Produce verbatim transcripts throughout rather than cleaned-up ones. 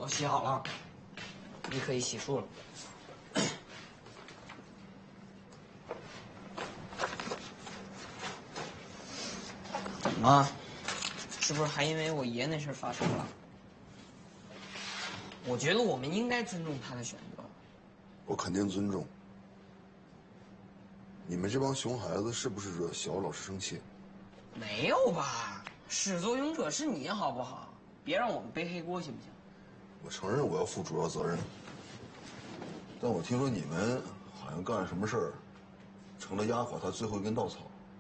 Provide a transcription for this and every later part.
洗好了，你可以洗漱了。怎么了？是不是还因为我爷那事发愁了？我觉得我们应该尊重他的选择。 我肯定尊重。你们这帮熊孩子是不是惹小老师生气？ 没有吧？始作俑者是你，好不好？别让我们背黑锅，行不行？ 我承认我要负主要责任，但我听说你们好像干了什么事儿，成了压垮他最后一根稻草。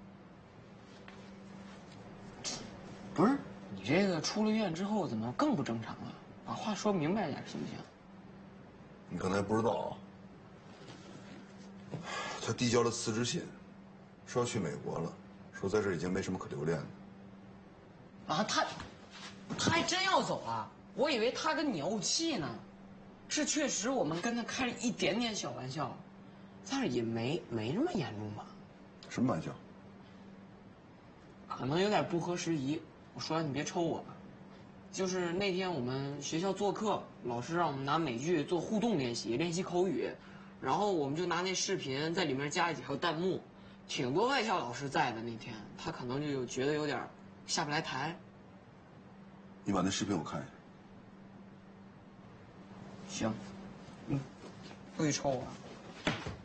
不是，你这个出了院之后怎么更不正常了？把话说明白点，行不行？ 你可能还不知道啊，他递交了辞职信，说要去美国了，说在这儿已经没什么可留恋的。 啊，他，他还真要走啊？我以为他跟你怄气呢。是确实我们跟他开了一点点小玩笑，但是也没没那么严重吧？ 什么玩笑？ 可能有点不合时宜，我说你别抽我。就是那天我们学校做客，老师让我们拿美剧做互动练习，练习口语，然后我们就拿那视频在里面加了几条弹幕，挺多外校老师在的那天，他可能就觉得有点下不来台。 你把那视频我看一下。 行，嗯，不许抽我。